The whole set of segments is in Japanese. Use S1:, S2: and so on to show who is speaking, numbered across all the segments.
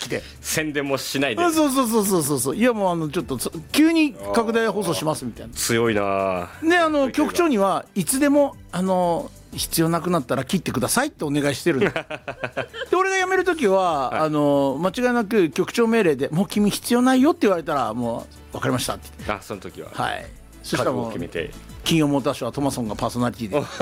S1: で
S2: 宣伝もしないで。
S1: そういやもうちょっと急に拡大放送しますみたいな。
S2: 強いな。
S1: で局長にはいつでも必要なくなったら切ってくださいってお願いしてるので俺が辞める時は、はい、間違いなく局長命令でもう君必要ないよって言われたらもう分かりましたって言って。
S2: あ、その時は
S1: はいそしたらもう
S2: 決めて
S1: 金曜モーターショーはトマソンがパーソナリティで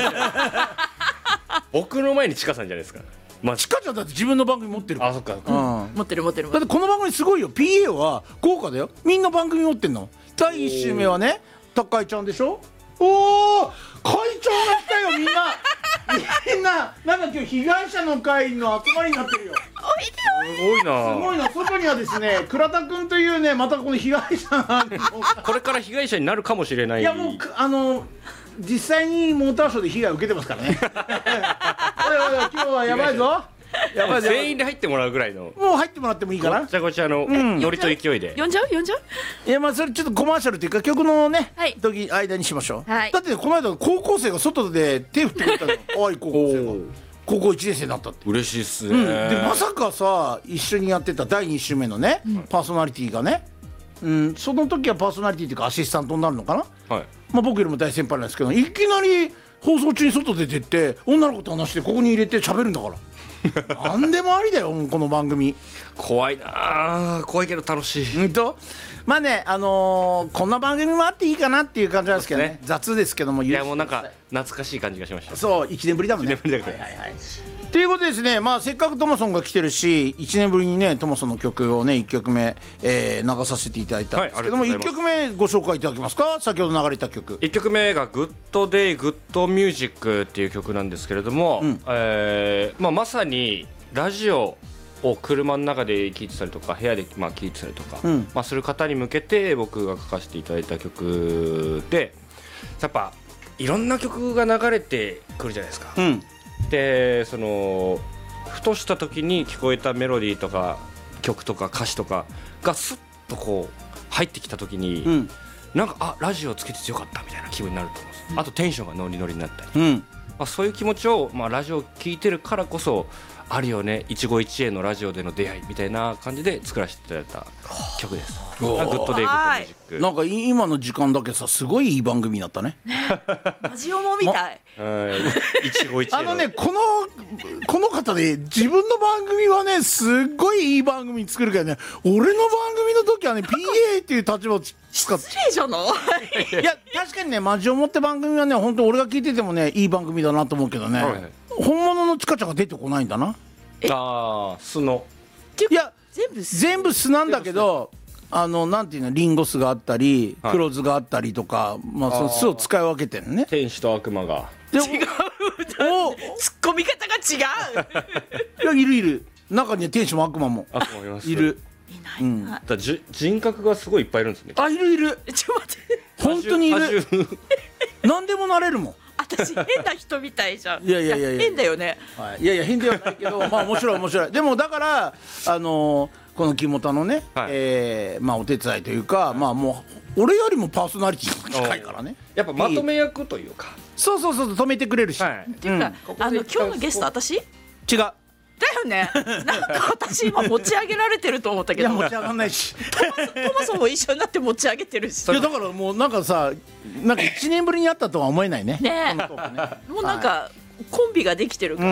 S2: 僕の前にチカさんじゃないですか。
S1: チカちゃんだって自分の番組持ってるから。
S2: あ、そっか、
S3: 持ってるだって
S1: この番組すごいよ。 PA は豪華だよ。みんな番組持ってんの。第1週目はね高井ちゃんでしょ。おー会長が来たよ。みんななんか今日被害者の会の集まりになってるよ。
S2: すごいな。
S1: すごいな。外にはですね倉田くんというねまたこの被害者が
S2: これから被害者になるかもしれない。
S1: いやもう実際にモーターショーで被害を受けてますからねおい今日はやばいぞ。やばいぞ。
S2: 全員で入ってもらうぐらいの。
S1: もう入ってもらってもいいかな。
S2: ごちゃごちゃのノリと勢いで
S3: 呼んじゃう
S1: いやそれちょっとコマーシャルっていうか曲のね、
S3: はい、
S1: 時間にしましょう、
S3: はい、
S1: だってこの間高校生が外で手振ってくれたの可愛い高校生が高校1年生になったって。
S2: 嬉しいっすね、
S1: でまさかさ一緒にやってた第2週目のね、パーソナリティがね、その時はパーソナリティっていうかアシスタントになるのかな、はい、僕よりも大先輩なんですけどいきなり放送中に外出てって女の子と話してここに入れて喋るんだから何でもありだよこの番組。
S2: 怖いな。怖いけど楽しい。
S1: まあねこんな番組もあっていいかなっていう感じなんですけど ね雑ですけども。
S2: いやもうなんか懐かしい感じがしました。
S1: そう1年ぶりだもんね。
S2: 1年ぶりだから、
S1: ということでですね、せっかくトマソンが来てるし1年ぶりにねトマソンの曲をね1曲目、流させていただいたんですけども、1曲目ご紹介いただけますか。先ほど流れた曲
S2: 1曲目が「グッドデイグッドミュージック」っていう曲なんですけれども、まさにラジオを車の中で聴いてたりとか部屋で聴いてたりとか、する方に向けて僕が書かせていただいた曲で、やっぱいろんな曲が流れてくるじゃないですか、でふとした時に聞こえたメロディーとか曲とか歌詞とかがスッとこう入ってきた時に、なんかラジオつけててよかったみたいな気分になると思うんです、あとテンションがノリノリになったり、そういう気持ちを、ラジオ聴いてるからこそあるよね、一期一会のラジオでの出会いみたいな感じで作らせていただいた曲です。グッドデイグッドミュージック。なんか
S1: 今の時間だけさすごいいい番組になったね。
S3: ラジオもみたい。
S2: 一期一会の
S1: この方で自分の番組はねすっごいいい番組作るけどね、俺の番組の時はね PA っていう立場を使って
S3: 失礼じゃない
S1: いや確かにねマジオモって番組はね本当俺が聞いててもねいい番組だなと思うけどね、本物のチカちゃんが出てこないんだな。
S2: 素の
S1: いや全部素なんだけどなんていうのリンゴ酢があったり、黒酢があったりとか、その酢を使い分けてるね。
S2: 天使と悪魔が
S3: 違うツッコミ方が違う。
S1: いる中には天使も悪魔もいる。
S2: 人格がすごいいっぱいいるんですね。
S1: いる
S3: ちょっと待って
S1: 本当にいる何でもなれるもん。
S3: 私変な人みたいじゃん。
S1: いや
S3: 変だよね。
S1: いや変ではないけど面白いでもだからこの木本のね、お手伝いというか、もう俺よりもパーソナリティが近いからね。
S2: やっぱまとめ役というか、
S1: そう止めてくれるし、
S3: っていうか今日のゲスト私
S1: 違うだ
S3: よね。なんか私今持ち上げられてると思ったけど、
S1: いや持ち上がんないし
S3: トマソンも一緒になって持ち上げてるし。
S1: いやだからもうなんかさなんか1年ぶりに会ったとは思えないね。
S3: もうなんかコンビができてるから、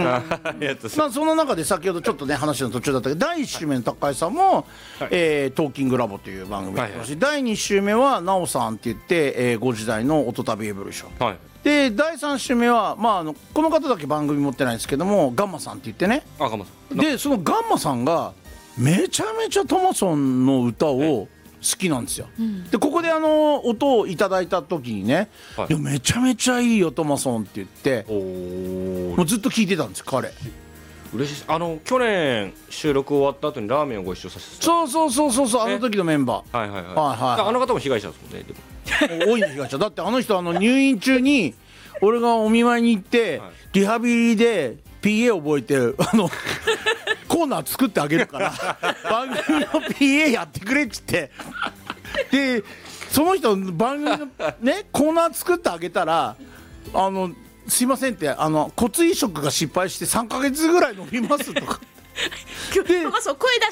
S1: その中で先ほどちょっとね話の途中だったけど第1週目の高井さんも、トーキングラボという番組をやってますし、第2週目はなおさんって言って、5時台の音旅エボリューション、で第3週目は、この方だけ番組持ってないんですけどもガンマさんって言ってね、でそのガンマさんがめちゃめちゃトマソンの歌を好きなんですよ、でここで音をいただいた時にね、いやめちゃめちゃいいよトマソンって言ってもうずっと聞いてたんですよ彼。
S2: 嬉しい。去年収録終わった後にラーメンをご一緒させて、
S1: そうあの時のメンバー、
S2: あの方も被害者ですもんね。でも
S1: 大いに被害者だって、あの人入院中に俺がお見舞いに行って、リハビリで PA 覚えてコーナー作ってあげるから番組の PA やってくれっつって、でその人番組のねコーナー作ってあげたらすいませんって骨移植が失敗して3ヶ月ぐらい伸びますとか
S3: トマソン声出